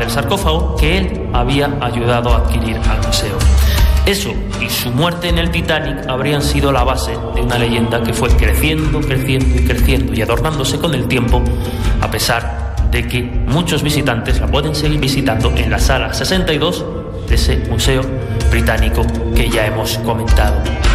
del sarcófago que él había ayudado a adquirir al museo. Eso y su muerte en el Titanic habrían sido la base de una leyenda que fue creciendo y adornándose con el tiempo, a pesar de que muchos visitantes la pueden seguir visitando en la sala 62 de ese museo británico que ya hemos comentado.